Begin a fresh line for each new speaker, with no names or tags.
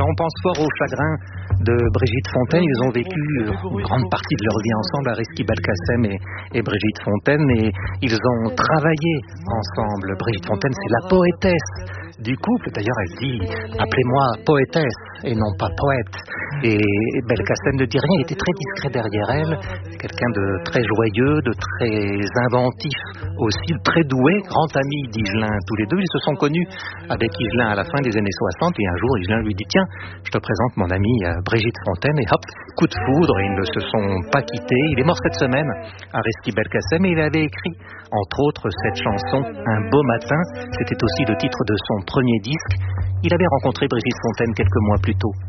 Alors on pense fort au chagrin de Brigitte Fontaine. Ils ont vécu une grande partie de leur vie ensemble, Ariski Belkacem et Brigitte Fontaine, et ils ont travaillé ensemble. Brigitte Fontaine, c'est la poétesse du couple. D'ailleurs, elle dit « Appelez-moi poétesse et non pas poète ». Et Belkacem ne dit rien, il était très discret derrière elle, quelqu'un de très joyeux, de très inventif aussi, très doué, grand ami d'Higelin tous les deux. Ils se sont connus avec Higelin à la fin des années 60 et un jour Higelin lui dit « Tiens, je te présente mon amie Brigitte Fontaine » et hop, coup de foudre, et ils ne se sont pas quittés. Il est mort cette semaine, Ariski Belkacem, et il avait écrit entre autres cette chanson « Un beau matin », c'était aussi le titre de son premier disque. Il avait rencontré Brigitte Fontaine quelques mois plus tôt.